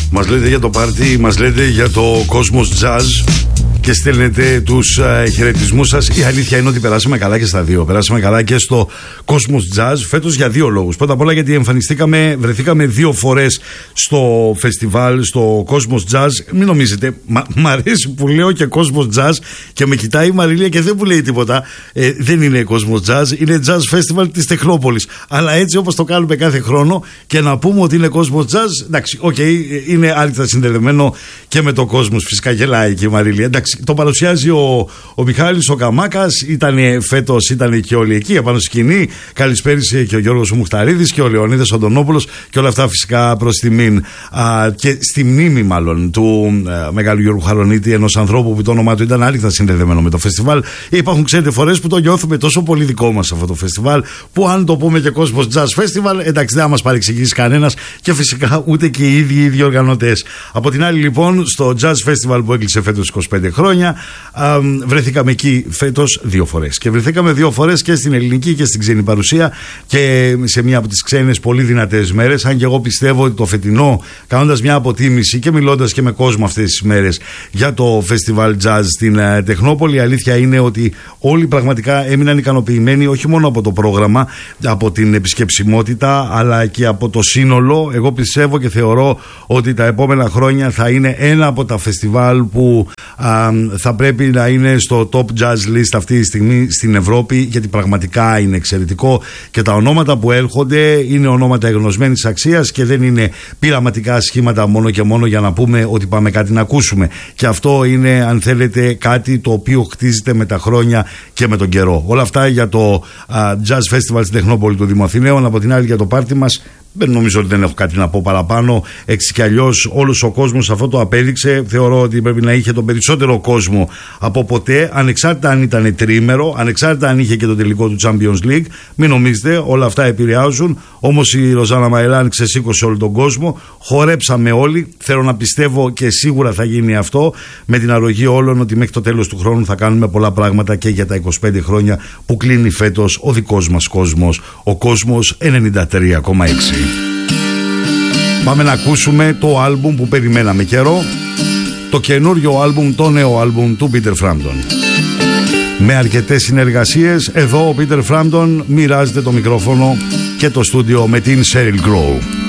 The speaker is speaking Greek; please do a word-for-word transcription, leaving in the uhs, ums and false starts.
Μας λέτε για το πάρτι, μας λέτε για το Cosmos Jazz και στέλνετε τους uh, χαιρετισμούς σας. Η αλήθεια είναι ότι περάσαμε καλά και στα δύο. Περάσαμε καλά και στο Cosmos Jazz φέτος για δύο λόγους. Πρώτα απ' όλα γιατί εμφανιστήκαμε, βρεθήκαμε δύο φορές στο φεστιβάλ, στο Cosmos Jazz. Μην νομίζετε, μα, μ' αρέσει που λέω και Cosmos Jazz και με κοιτάει η Μαρίλια και δεν μου λέει τίποτα. Ε, δεν είναι Cosmos Jazz, είναι Jazz Festival της Τεχνόπολης. Αλλά έτσι όπως το κάνουμε κάθε χρόνο και να πούμε ότι είναι Cosmos Jazz, εντάξει, οκ, okay, είναι άρρηκτα συνδεδεμένο και με το Cosmos. Φυσικά γελάει και η Μαρίλια. Εντάξει, το παρουσιάζει ο, ο Μιχάλης ο Καμάκας. Ήταν φέτος, ήταν και όλοι εκεί επάνω στη σκηνή. Καλησπέρισε και ο Γιώργος Μουχταρίδης και ο Λεωνίδας Οντονόπουλος και όλα αυτά φυσικά προς τιμήν α, και στη μνήμη μάλλον του α, μεγάλου Γιώργου Χαρονίτη, ενός ανθρώπου που το όνομά του ήταν άρρηκτα συνδεδεμένο με το φεστιβάλ. Υπάρχουν, ξέρετε, φορές που το νιώθουμε τόσο πολύ δικό μας αυτό το φεστιβάλ, που αν το πούμε και Cosmos Jazz Festival, εντάξει, δεν θα μας παρεξηγήσει κανένας και φυσικά ούτε και οι ίδιοι οι ίδιοι οργανωτές. Από την άλλη, λοιπόν, στο Jazz Festival που έκλεισε φέτος είκοσι πέντε χρόνια, α, βρεθήκαμε εκεί φέτος δύο φορές. Και βρεθήκαμε δύο φορές και στην ελληνική και στην ξένη παρουσία και σε μια από τις ξένες πολύ δυνατές μέρες. Αν και εγώ πιστεύω ότι το φετινό, κάνοντας μια αποτίμηση και μιλώντας και με κόσμο αυτές τις μέρες για το Festival Jazz στην uh, Τεχνόπολη, η αλήθεια είναι ότι όλοι πραγματικά έμειναν ικανοποιημένοι, όχι μόνο από το πρόγραμμα, από την επισκεψιμότητα, αλλά και από το σύνολο. Εγώ πιστεύω και θεωρώ ότι τα επόμενα χρόνια θα είναι ένα από τα φεστιβάλ που α, θα πρέπει να είναι στο top jazz list αυτή τη στιγμή στην Ευρώπη, γιατί πραγματικά είναι εξαιρετικό και τα ονόματα που έρχονται είναι ονόματα εγνωσμένης αξίας και δεν είναι πειραματικά σχήματα μόνο και μόνο για να πούμε ότι πάμε κάτι να ακούσουμε. Και αυτό είναι, αν θέλετε, κάτι το οποίο χτίζεται με τα χρόνια και με τον καιρό. Όλα αυτά για το α, Jazz Festival στην Τεχνόπολη του Δήμου Αθηναίων. Από την άλλη, για το πάρτι μας, δεν νομίζω ότι δεν έχω κάτι να πω παραπάνω. Έτσι κι αλλιώς όλος ο κόσμος αυτό το απέδειξε. Θεωρώ ότι πρέπει να είχε τον περισσότερο κόσμο από ποτέ, ανεξάρτητα αν ήταν τρίμερο, ανεξάρτητα αν είχε και το τελικό του Champions League. Μην νομίζετε, όλα αυτά επηρεάζουν. Όμως η Ροζάνα Μαϊλάν ξεσήκωσε όλο τον κόσμο. Χορέψαμε όλοι. Θέλω να πιστεύω και σίγουρα θα γίνει αυτό, με την αρρωγή όλων, ότι μέχρι το τέλος του χρόνου θα κάνουμε πολλά πράγματα και για τα είκοσι πέντε χρόνια που κλείνει φέτος ο δικός μας κόσμος, ο κόσμος ενενήντα τρία κόμμα έξι. Πάμε να ακούσουμε το άλμπουμ που περιμέναμε καιρό, το καινούριο άλμπουμ, το νέο άλμπουμ του Peter Frampton. Με αρκετές συνεργασίες, εδώ ο Peter Frampton μοιράζεται το μικρόφωνο και το στούντιο με την Sheryl Crow.